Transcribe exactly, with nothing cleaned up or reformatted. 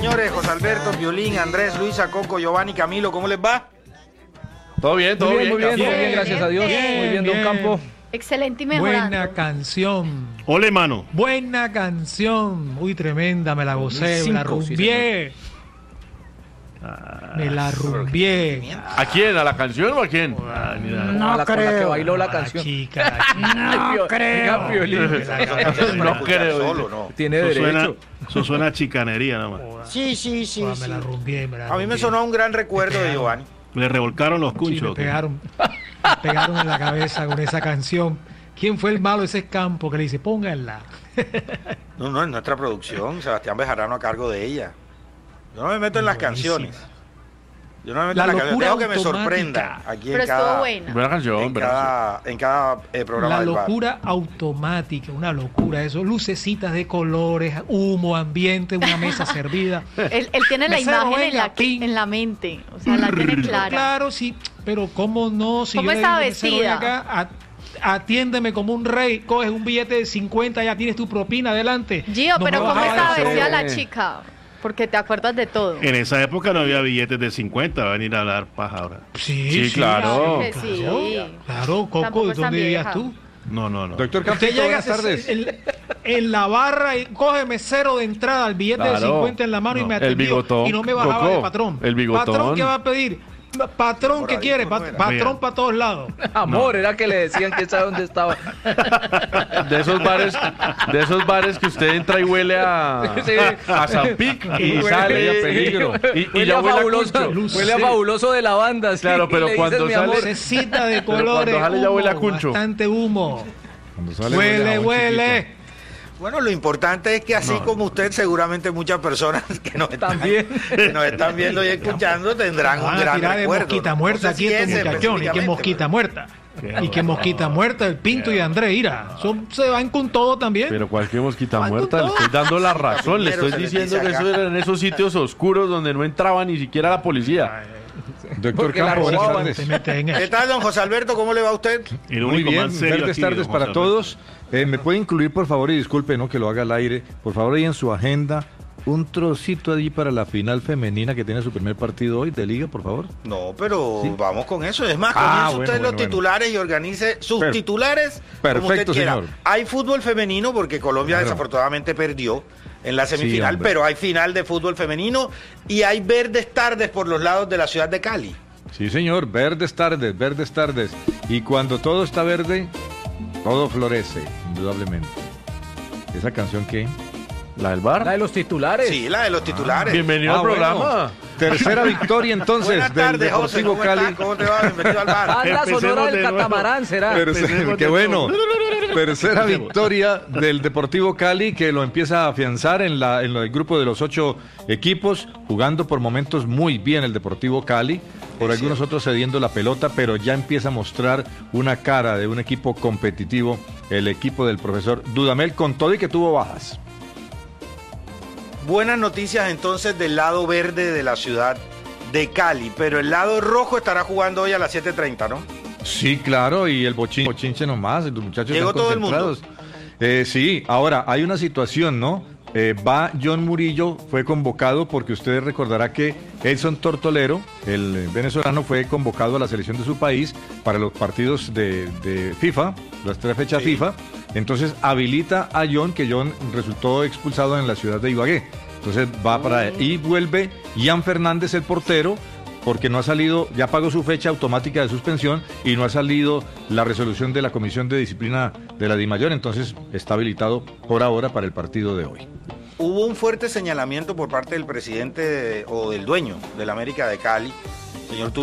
señores. José Alberto, Violín, Andrés, Luisa, Coco, Giovanni, Camilo, ¿cómo les va? Todo bien, todo bien, muy bien, muy bien, bien, muy bien, gracias a Dios. Bien, muy bien, don bien. Campo. Excelente y mejorando. Buena canción. Ole, mano. Buena canción. Uy, tremenda, me la gocé, me la Cinco, sí, rumbié. Me la rumbié. ¿A quién? ¿A la canción o a quién? Ah, No A la, con la que creo. bailó la La canción. chica. No creo. No creo. Solo, no. Tiene Eso suena, derecho. eso suena a chicanería nada más. Sí, sí, sí. Me sí. la rumbié, me la A mí me rumbié. sonó un gran recuerdo de Giovanni. Le revolcaron los Sí, cunchos. me ¿o qué? pegaron, me pegaron en la cabeza con esa canción. ¿Quién fue el malo de ese campo que le dice, pónganla? No, no, es nuestra producción. Sebastián Bejarano a cargo de ella. Yo no me meto en las Buenísima. canciones. Yo no me meto La en las canciones. locura Dejo que me automática. sorprenda aquí Pero en cada, estuvo buena. Buena canción, en ¿verdad? cada, en cada eh, programa La del bar. locura automática, una locura, eso, lucecitas de colores, humo, ambiente, una mesa servida. Él, él tiene la Mesero, imagen en venga, la, pin. en la mente. O sea, la tiene clara. Claro, sí, pero ¿cómo no? Si ¿Cómo yo le está digo, mesero, ven vestida? acá, a- atiéndeme como un rey, coges un billete de cincuenta, ya tienes tu propina, adelante. Gio, No pero me ¿cómo vas a estaba hacer- vestida la chica? Porque te acuerdas de todo. En esa época no había billetes de cincuenta. Va a venir a hablar paja ahora. Sí, Sí, claro. Claro que sí. Claro, Coco, Tampoco ¿de es tan dónde vivías vieja. tú? No, no, no. Doctor Campo, Usted llega buenas tardes. en, en la barra y coge mesero de entrada, el billete de Claro. cincuenta en la mano y No. me El atendió. bigotón, Y no me bajaba Coco, de patrón. el bigotón. ¿Patrón qué va a pedir? Patrón, Por ¿qué ahí, quiere? por Pat- fuera. patrón Mira. para todos lados. Amor, era que le decían que sabe dónde estaba. De esos bares, de esos bares que usted entra y huele a, Sí. a Zampic y Huele sale a peligro. Y, y Huele ya a huele a fabuloso, cuncho. huele a Sí. fabuloso de la banda. sí, Claro, pero y le cuando dices, mi sale- amor, Lucecita de cuando colores, sale ya huele a humo, cuncho. bastante humo. Cuando sale Huele, a un huele. Bueno, lo importante es que así No. como usted, seguramente muchas personas que nos están, También. que nos están viendo y escuchando tendrán un Van a gran tirar de recuerdo. mosquita ¿no? muerta No sé aquí si estos ese muchachones. ¿Y qué específicamente, mosquita muerta? Qué ¿Y qué mosquita muerta? El Pinto y Andrés, mira. Son, se van con todo también. Pero cualquier mosquita Van con muerta, le todo. estoy dando la razón, le Primero estoy se les diciendo dice que acá. eso era en esos sitios oscuros donde no entraba ni siquiera la policía. Doctor Porque la Campo, buenas robaban, tardes. se meten en ¿Qué eso. tal, don José Alberto? ¿Cómo le va a usted? El Muy único bien, más serio verdes aquí, tardes don José para Alberto. todos. Eh, ¿Me puede incluir, por favor, y disculpe, no que lo haga al aire, por favor, ahí en su agenda, un trocito allí para la final femenina que tiene su primer partido hoy de liga, por favor? No, pero Sí. vamos con eso. Es más, Ah, comience bueno, usted bueno, los bueno. titulares y organice sus Per- titulares como Perfecto, usted quiera. señor. Hay fútbol femenino porque Colombia Claro. desafortunadamente perdió en la semifinal, hombre. pero hay final de fútbol femenino y hay verdes tardes por los lados de la ciudad de Cali. Sí, señor, verdes tardes, verdes tardes. Y cuando todo está verde, todo florece, indudablemente. ¿Esa canción qué? ¿La del La bar? de los titulares. Sí, la de los titulares. Bienvenido Ah, al programa. bueno. Tercera victoria entonces Buenas del tardes, José. Deportivo ¿Cómo Cali. estás? ¿Cómo te va? Bienvenido al bar. Banda Empecemos sonora de del nuevo. catamarán será. Tercer- Empecemos qué de bueno. nuevo. Tercera victoria del Deportivo Cali que lo empieza a afianzar en, la, en el grupo de los ocho equipos, jugando por momentos muy bien el Deportivo Cali, por Es algunos otros cediendo la pelota, pero ya empieza a mostrar una cara de un equipo competitivo, el equipo del profesor Dudamel, con todo y que tuvo bajas. Buenas noticias entonces del lado verde de la ciudad de Cali, pero el lado rojo estará jugando hoy a las siete treinta, ¿no? Sí, claro, y el bochin- bochinche nomás, los muchachos Llegó están todo el mundo. concentrados. Eh, sí, ahora hay una situación, ¿no? Eh, va John Murillo, fue convocado porque usted recordará que Edson Tortolero, el eh, venezolano, fue convocado a la selección de su país para los partidos de, de FIFA, las tres fechas Sí. FIFA. Entonces habilita a John, que John resultó expulsado en la ciudad de Ibagué. Entonces va para ahí y vuelve Ian Fernández, el portero, porque no ha salido, ya pagó su fecha automática de suspensión y no ha salido la resolución de la Comisión de Disciplina de la DIMAYOR, entonces está habilitado por ahora para el partido de hoy. Hubo un fuerte señalamiento por parte del presidente de- o del dueño del América de Cali, señor